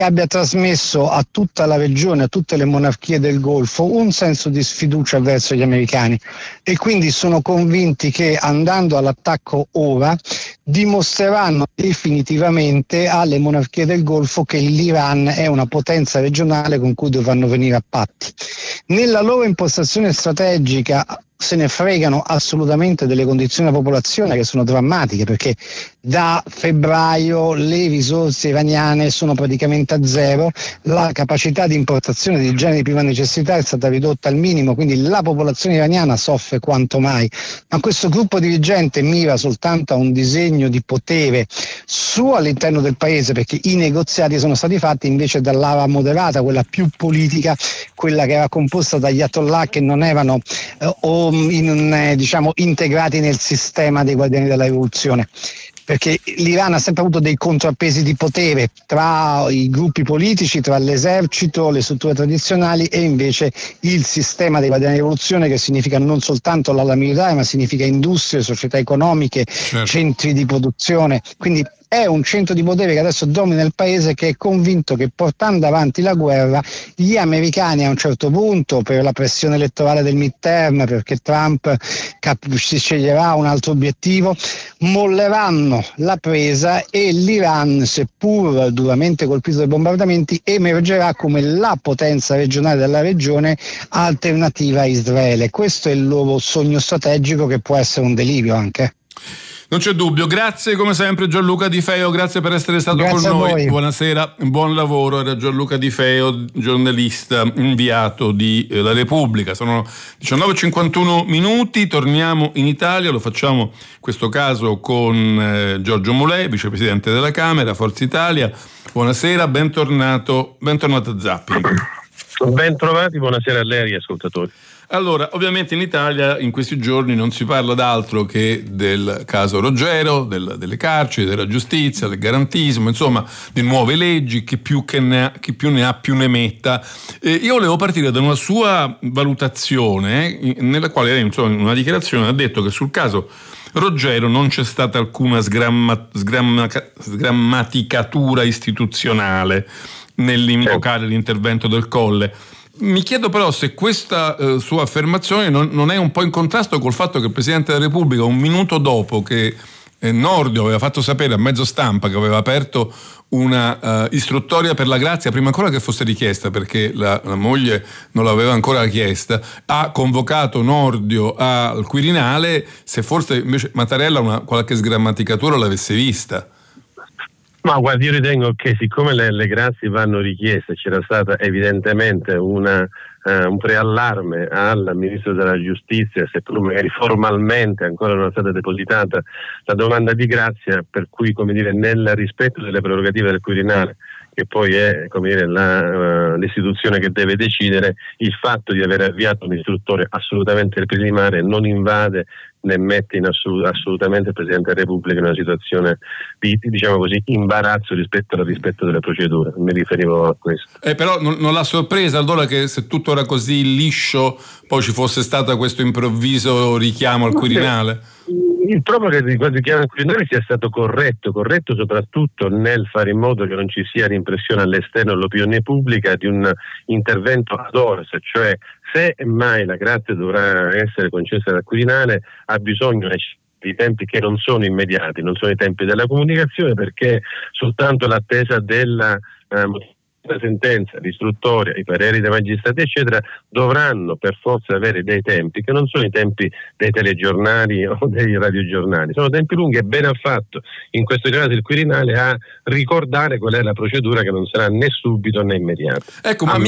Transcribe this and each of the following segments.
abbia trasmesso a tutta la regione, a tutte le monarchie del Golfo, un senso di sfiducia verso gli americani, e quindi sono convinti che andando all'attacco ora dimostreranno definitivamente alle monarchie del Golfo che l'Iran è una potenza regionale con cui dovranno venire a patti. Nella loro impostazione strategica se ne fregano assolutamente delle condizioni della popolazione, che sono drammatiche, perché da febbraio le risorse iraniane sono praticamente a zero, la capacità di importazione di generi di prima necessità è stata ridotta al minimo, quindi la popolazione iraniana soffre quanto mai, ma questo gruppo dirigente mira soltanto a un disegno di potere su all'interno del paese, perché i negoziati sono stati fatti invece dall'ala moderata, quella più politica, quella che era composta dagli ayatollah che non erano integrati nel sistema dei guardiani della rivoluzione, perché l'Iran ha sempre avuto dei contrappesi di potere tra i gruppi politici, tra l'esercito, le strutture tradizionali e invece il sistema dei guardiani della rivoluzione, che significa non soltanto l'ala militare ma significa industrie, società economiche, certo, centri di produzione, quindi è un centro di potere che adesso domina il paese, che è convinto che portando avanti la guerra gli americani a un certo punto, per la pressione elettorale del midterm, perché Trump si sceglierà un altro obiettivo, molleranno la presa e l'Iran, seppur duramente colpito dai bombardamenti, emergerà come la potenza regionale della regione alternativa a Israele. Questo è il loro sogno strategico, che può essere un delirio anche. Non c'è dubbio. Grazie come sempre Gianluca Di Feo, grazie per essere stato con noi. Buonasera, buon lavoro. Era Gianluca Di Feo, giornalista inviato di La Repubblica. Sono 19:51, torniamo in Italia, lo facciamo in questo caso con Giorgio Mulè, vicepresidente della Camera, Forza Italia. Buonasera, bentornato a Zapping. Ben trovati, buonasera a lei e agli ascoltatori. Allora, ovviamente in Italia in questi giorni non si parla d'altro che del caso Roggero, delle carceri, della giustizia, del garantismo, insomma, di nuove leggi, chi più ne ha più ne metta. Io volevo partire da una sua valutazione, nella quale lei, insomma, in una dichiarazione ha detto che sul caso Roggero non c'è stata alcuna sgrammaticatura istituzionale nell'invocare l'intervento del Colle. Mi chiedo però se questa sua affermazione non è un po' in contrasto col fatto che il Presidente della Repubblica, un minuto dopo che Nordio aveva fatto sapere a mezzo stampa che aveva aperto una istruttoria per la grazia, prima ancora che fosse richiesta, perché la moglie non l'aveva ancora chiesta, ha convocato Nordio al Quirinale, se forse invece Mattarella qualche sgrammaticatura l'avesse vista. Ma guardi, io ritengo che siccome le grazie vanno richieste, c'era stata evidentemente un preallarme al Ministro della Giustizia, seppur magari formalmente ancora non è stata depositata la domanda di grazia, per cui, come dire, nel rispetto delle prerogative del Quirinale, che poi è, come dire, l'istituzione che deve decidere, il fatto di aver avviato un'istruttoria assolutamente preliminare non invade ne mette in assolutamente il Presidente della Repubblica in una situazione di, diciamo così, imbarazzo rispetto al rispetto delle procedure. Mi riferivo a questo. Però non l'ha sorpresa allora che, se tutto era così liscio, poi ci fosse stato questo improvviso richiamo al Quirinale? Il proprio che quando richiamo al Quirinale sia stato corretto soprattutto nel fare in modo che non ci sia l'impressione all'esterno dell'opinione pubblica di un intervento ad horas, cioè se mai la grazia dovrà essere concessa dal Quirinale ha bisogno di tempi che non sono immediati, non sono i tempi della comunicazione, perché soltanto l'attesa della la sentenza, l'istruttoria, i pareri dei magistrati eccetera dovranno per forza avere dei tempi che non sono i tempi dei telegiornali o dei radiogiornali, sono tempi lunghi, e bene ha fatto in questo caso il Quirinale a ricordare qual è la procedura, che non sarà né subito né immediata. Ecco, ma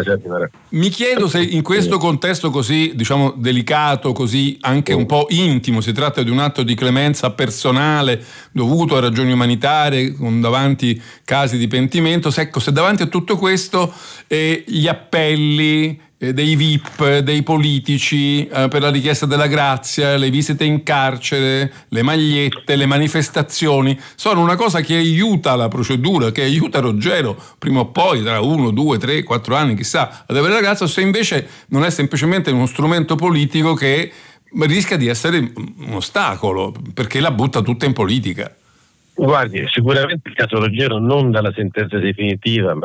mi chiedo se in questo contesto così, diciamo, delicato, così anche un po' intimo, si tratta di un atto di clemenza personale dovuto a ragioni umanitarie, con davanti casi di pentimento, se davanti a tutto questo gli appelli dei VIP, dei politici per la richiesta della grazia, le visite in carcere, le magliette, le manifestazioni sono una cosa che aiuta la procedura, che aiuta Roggero prima o poi, tra 1, 2, 3, 4 anni, chissà, ad avere la grazia, se invece non è semplicemente uno strumento politico che rischia di essere un ostacolo, perché la butta tutta in politica. Guardi, sicuramente il caso Roggero non dalla sentenza definitiva, ma